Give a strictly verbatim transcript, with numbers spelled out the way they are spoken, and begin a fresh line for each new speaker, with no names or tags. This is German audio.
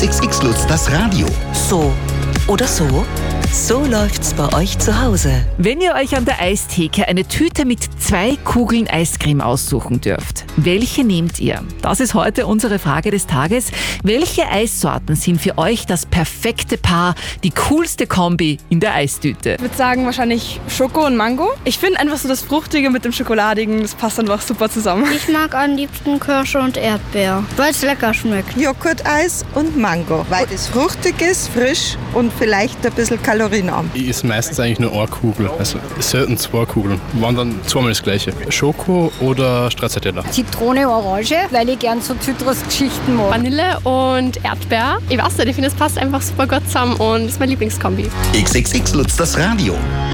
X X X Lutz, das Radio.
So oder so? So läuft's bei euch zu Hause.
Wenn ihr euch an der Eistheke eine Tüte mit zwei Kugeln Eiscreme aussuchen dürft, welche nehmt ihr? Das ist heute unsere Frage des Tages. Welche Eissorten sind für euch das perfekte Paar, die coolste Kombi in der Eistüte?
Ich würde sagen wahrscheinlich Schoko und Mango. Ich finde einfach so das Fruchtige mit dem Schokoladigen, das passt einfach super zusammen.
Ich mag am liebsten Kirsche und Erdbeer, weil es lecker schmeckt.
Joghurt-Eis und Mango, weil es fruchtig ist, frisch und vielleicht ein bisschen kalorienarm.
Ich esse meistens eigentlich nur eine Kugel, also selten zwei Kugeln. Waren dann zweimal das gleiche. Schoko oder Stracciatella.
Zitrone, Orange, weil ich gern so Zitrusgeschichten mag.
Vanille und Erdbeer. Ich weiß nicht, ich finde, es passt einfach super gut zusammen und ist meine Lieblingskombi.
X X X Lutz, das Radio.